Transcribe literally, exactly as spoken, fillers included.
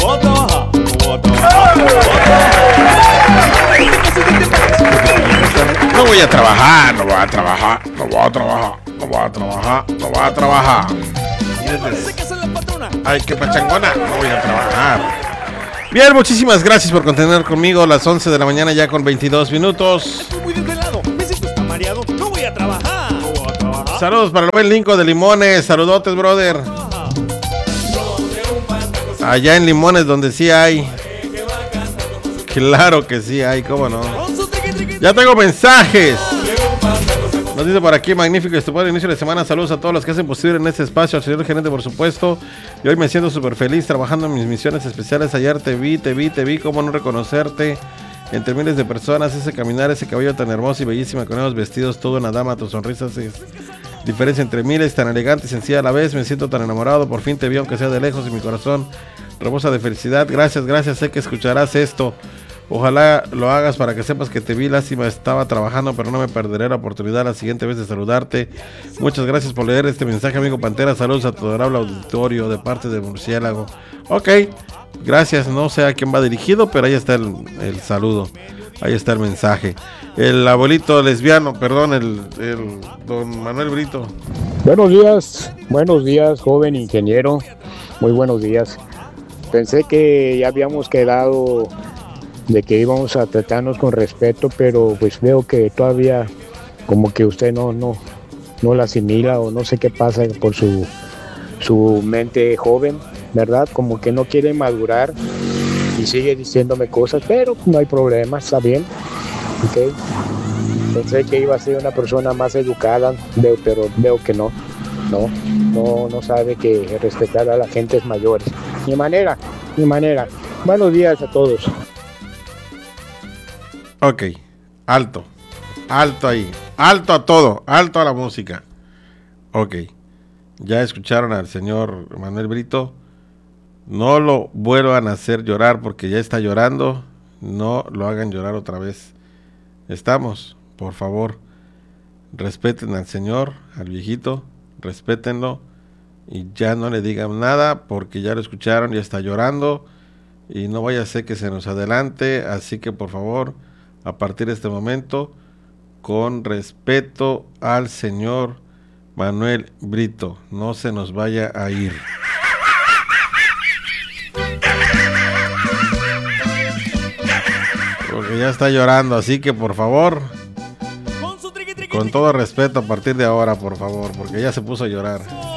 No voy a trabajar, no voy a trabajar, no voy a trabajar, no voy a trabajar, no voy a trabajar. Ay, qué pachangona, no voy a trabajar. Bien, muchísimas gracias por continuar conmigo. Las once de la mañana ya con veintidós minutos. Estoy muy desvelado, me siento está mareado, no voy a trabajar. No voy a trabajar. Saludos para el buen Linco de Limones, saludotes, brother. Allá en Limones donde sí hay. Claro que sí hay, cómo no. Ya tengo mensajes. Nos dice por aquí, magnífico y estupendo inicio de semana. Saludos a todos los que hacen posible en este espacio, al señor gerente por supuesto. Y hoy me siento súper feliz trabajando en mis misiones especiales. Ayer te vi, te vi, te vi, cómo no reconocerte entre miles de personas. Ese caminar, ese cabello tan hermoso y bellísima con esos vestidos, todo una dama, tu sonrisa es diferencia entre miles, tan elegante y sencilla a la vez. Me siento tan enamorado, por fin te vi aunque sea de lejos y mi corazón rebosa de felicidad. Gracias, gracias, sé que escucharás esto. Ojalá lo hagas para que sepas que te vi. Lástima, estaba trabajando, pero no me perderé la oportunidad la siguiente vez de saludarte. Muchas gracias por leer este mensaje, amigo Pantera. Saludos a tu adorable auditorio de parte de Murciélago. Ok, gracias. No sé a quién va dirigido, pero ahí está el, el saludo. Ahí está el mensaje. El abuelito lesbiano, perdón, el, el don Manuel Brito. Buenos días, buenos días, joven ingeniero. Muy buenos días. Pensé que ya habíamos quedado de que íbamos a tratarnos con respeto, pero pues veo que todavía como que usted no no no la asimila o no sé qué pasa por su su mente joven, ¿verdad? Como que no quiere madurar y sigue diciéndome cosas, pero no hay problema, está bien, ¿ok? Pensé que iba a ser una persona más educada, veo, pero veo que no, no, no, no sabe que respetar a la gente mayores. Mi manera, mi manera. Buenos días a todos. Ok, alto, alto ahí, alto a todo, alto a la música. Ok, ya escucharon al señor Manuel Brito. No lo vuelvan a hacer llorar porque ya está llorando. No lo hagan llorar otra vez. Estamos, por favor, respeten al señor, al viejito, respétenlo y ya no le digan nada porque ya lo escucharon, ya está llorando y no vaya a ser que se nos adelante. Así que por favor, a partir de este momento, con respeto al señor Manuel Brito, no se nos vaya a ir. Porque ya está llorando, así que por favor, con todo respeto a partir de ahora, por favor, porque ya se puso a llorar.